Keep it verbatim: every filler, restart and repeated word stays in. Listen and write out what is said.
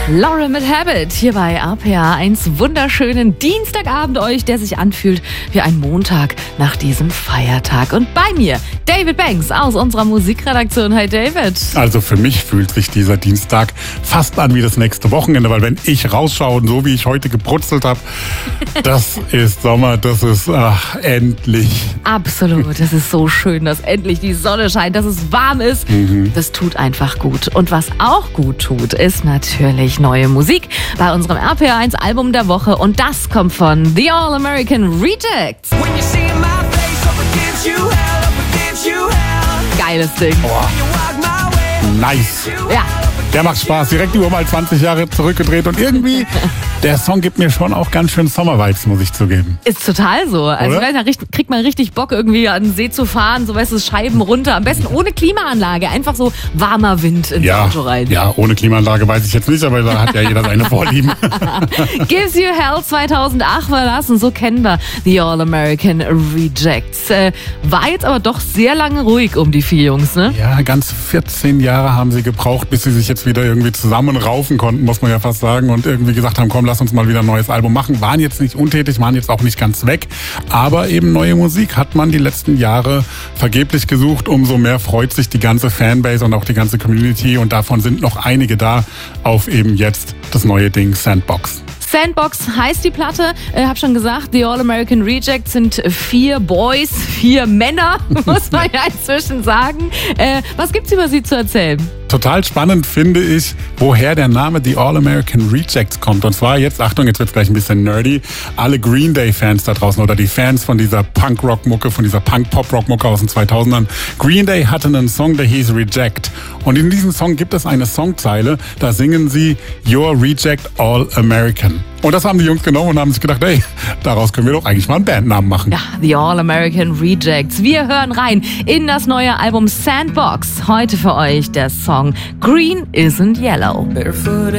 Laura mit Habit hier bei R P R eins. Wunderschönen Dienstagabend euch, der sich anfühlt wie ein Montag nach diesem Feiertag. Und bei mir David Banks aus unserer Musikredaktion. Hi David. Also für mich fühlt sich dieser Dienstag fast an wie das nächste Wochenende, weil wenn ich rausschaue und so wie ich heute gebrutzelt habe, das ist Sommer, das ist ach, endlich. Absolut, es ist so schön, dass endlich die Sonne scheint, dass es warm ist. Mhm. Das tut einfach gut. Und was auch gut tut, ist natürlich neue Musik bei unserem R P R eins Album der Woche. Und das kommt von The All American Rejects. Geiles Ding. Boah. Nice. Ja. Der macht Spaß, direkt über mal zwanzig Jahre zurückgedreht und irgendwie, der Song gibt mir schon auch ganz schön Sommer-Vibes, muss ich zugeben. Ist total so. Also ich weiß, da kriegt man richtig Bock, irgendwie an den See zu fahren, so weißt du, Scheiben runter, am besten ohne Klimaanlage, einfach so warmer Wind ins ja, Auto rein. Ja, ohne Klimaanlage weiß ich jetzt nicht, aber da hat ja jeder seine Vorlieben. Gives You Hell zweitausendacht war das und so kennen wir The All American Rejects. Äh, war jetzt aber doch sehr lange ruhig um die vier Jungs, ne? Ja, ganz vierzehn Jahre haben sie gebraucht, bis sie sich jetzt wieder irgendwie zusammenraufen konnten, muss man ja fast sagen, und irgendwie gesagt haben, komm, lass uns mal wieder ein neues Album machen. Waren jetzt nicht untätig, waren jetzt auch nicht ganz weg, aber eben neue Musik hat man die letzten Jahre vergeblich gesucht. Umso mehr freut sich die ganze Fanbase und auch die ganze Community und davon sind noch einige da auf eben jetzt das neue Ding Sandbox. Sandbox heißt die Platte. Ich habe schon gesagt, The All American Rejects sind vier Boys, vier Männer, muss man ja inzwischen sagen. Äh, was gibt's über sie zu erzählen? Total spannend finde ich, woher der Name The All American Rejects kommt. Und zwar jetzt, Achtung, jetzt wird's gleich ein bisschen nerdy, alle Green Day Fans da draußen oder die Fans von dieser Punk-Rock-Mucke, von dieser Punk-Pop-Rock-Mucke aus den zweitausendern. Green Day hatte einen Song, der hieß Reject. Und in diesem Song gibt es eine Songzeile, da singen sie You're Reject All American. Und das haben die Jungs genommen und haben sich gedacht, hey, daraus können wir doch eigentlich mal einen Bandnamen machen. Ja, The All American Rejects. Wir hören rein in das neue Album Sandbox. Heute für euch der Song Green Isn't Yellow.